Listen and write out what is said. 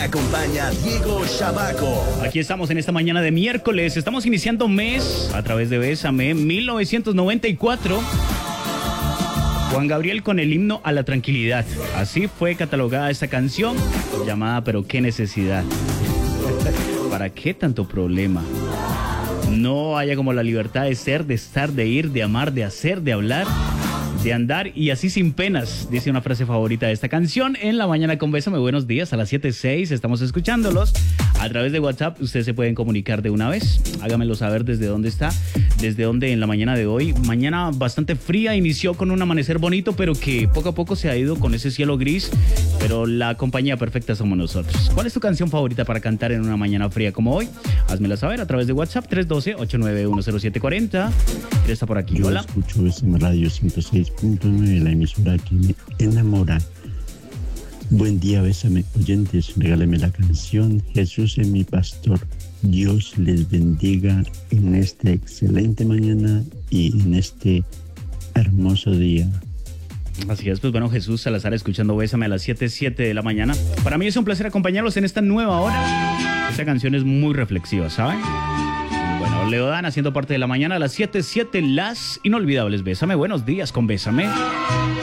acompaña Diego Shabaco. Aquí estamos en esta mañana de miércoles. Estamos iniciando mes a través de Bésame 1994. Juan Gabriel con el himno a la tranquilidad. Así fue catalogada esta canción llamada Pero qué necesidad. ¿Para qué tanto problema? No haya como la libertad de ser, de estar, de ir, de amar, de hacer, de hablar, de andar y así sin penas, dice una frase favorita de esta canción. En la mañana con Bésame, buenos días, a las 7:06 estamos escuchándolos. A través de WhatsApp ustedes se pueden comunicar de una vez. Hágamelo saber desde dónde está, desde dónde en la mañana de hoy. Mañana bastante fría, inició con un amanecer bonito, pero que poco a poco se ha ido con ese cielo gris. Pero la compañía perfecta somos nosotros. ¿Cuál es tu canción favorita para cantar en una mañana fría como hoy? Házmela saber a través de WhatsApp 312-891-0740. ¿Quién está por aquí? Yo Hola. escucho Bésame Radio 106.9, la emisora que me enamora. Buen día, Bésame oyentes, regáleme la canción Jesús es mi pastor. Dios les bendiga en esta excelente mañana y en este hermoso día. Así es, pues bueno, Jesús Salazar escuchando Bésame a las 7:07 de la mañana. Para mí es un placer acompañarlos en esta nueva hora. Esta canción es muy reflexiva, ¿saben? Bueno, Leodan haciendo parte de la mañana a las 7:07, las inolvidables Bésame. Buenos días con Bésame.